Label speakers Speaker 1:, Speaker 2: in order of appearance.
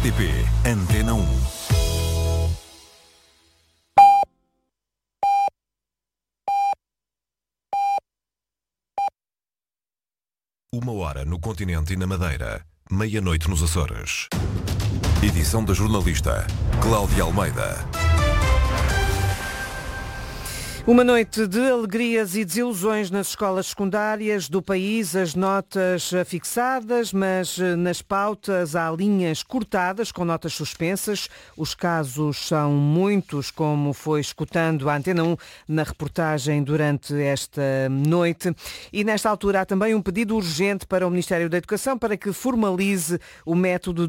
Speaker 1: RTP Antena 1. Uma hora no continente e na Madeira, meia-noite nos Açores. Edição da jornalista Cláudia Almeida.
Speaker 2: Uma noite de alegrias e desilusões nas escolas secundárias do país, as notas fixadas, mas nas pautas há linhas cortadas com notas suspensas. Os casos são muitos, como foi escutando a Antena 1 na reportagem durante esta noite. E nesta altura há também um pedido urgente para o Ministério da Educação para que formalize o método